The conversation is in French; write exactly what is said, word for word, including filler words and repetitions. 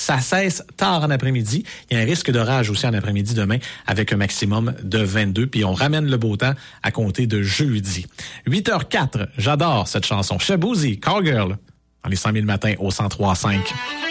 Ça cesse tard en après-midi. Il y a un risque d'orage aussi en après-midi demain avec un maximum de vingt-deux. Puis on ramène le beau temps à compter de jeudi. huit heures quatre, j'adore cette chanson. Shaboozey, Cowgirl, dans les cent mille matins au cent trois virgule cinq.